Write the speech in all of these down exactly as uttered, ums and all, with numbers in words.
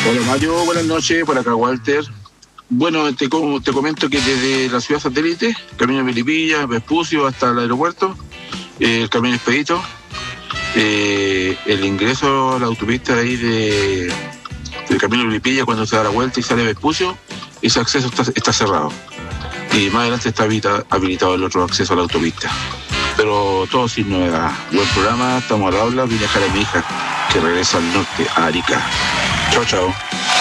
Hola Mario, buenas noches, por acá Walter. Bueno, te, co- te comento que desde la ciudad satélite, camino de Melipilla, Vespucio hasta el aeropuerto, eh, el camino expedito, eh, el ingreso a la autopista ahí de, del camino de Melipilla cuando se da la vuelta y sale Vespucio, ese acceso está, está cerrado. Y más adelante está habilita- habilitado el otro acceso a la autopista. Pero todo sin novedad. Buen programa, estamos al habla, vine a dejar a mi hija que regresa al norte, a Arica. Chao, chao.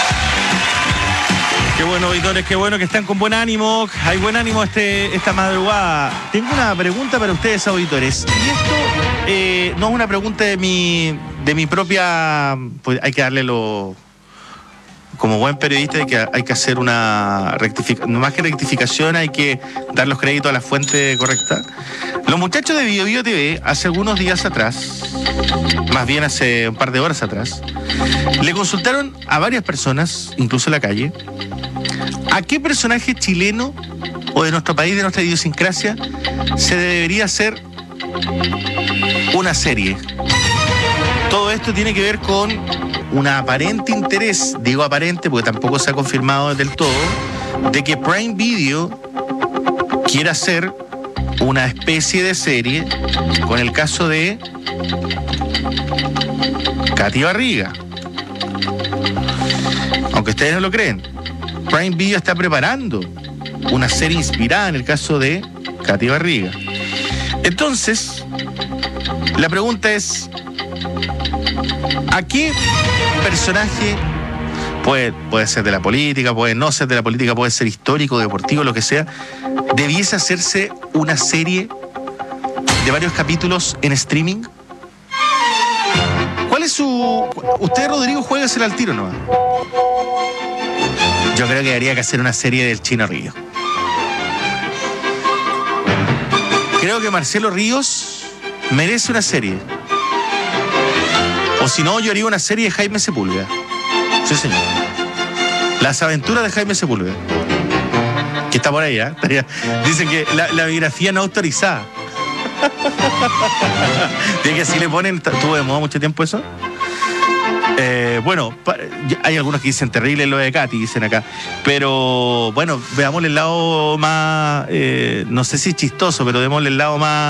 Qué bueno, auditores, qué bueno que están con buen ánimo. Hay buen ánimo este, esta madrugada. Tengo una pregunta para ustedes, auditores. Y esto eh, no es una pregunta de mi, de mi propia... Pues hay que darle lo... Como buen periodista hay que, hay que hacer una rectificación. Más que rectificación, hay que dar los créditos a la fuente correcta. Los muchachos de Bio Bio T V, hace algunos días atrás, más bien hace un par de horas atrás, le consultaron a varias personas, incluso en la calle, a qué personaje chileno o de nuestro país, de nuestra idiosincrasia, se debería hacer una serie. Todo esto tiene que ver con un aparente interés, digo aparente porque tampoco se ha confirmado del todo, de que Prime Video quiera hacer una especie de serie con el caso de Katy Barriga. Aunque ustedes no lo creen, Prime Video está preparando una serie inspirada en el caso de Katy Barriga. Entonces, la pregunta es, ¿a qué personaje, puede, puede ser de la política, puede no ser de la política, puede ser histórico, deportivo, lo que sea, debiese hacerse una serie de varios capítulos en streaming? ¿Cuál es su...? Usted, Rodrigo, juéguesela al tiro nomás. Yo creo que habría que hacer una serie del Chino Ríos. Creo que Marcelo Ríos merece una serie. O si no, yo haría una serie de Jaime Sepúlveda. Sí, señor. Las aventuras de Jaime Sepúlveda. Que está por ahí, ¿eh? Dicen que la, la biografía no autorizada. De que si le ponen... ¿Tuvo de moda mucho tiempo eso? Eh, bueno, pa, hay algunos que dicen terrible lo de Katy, dicen acá. Pero, bueno, veamos el lado más... Eh, no sé si chistoso, pero démosle el lado más...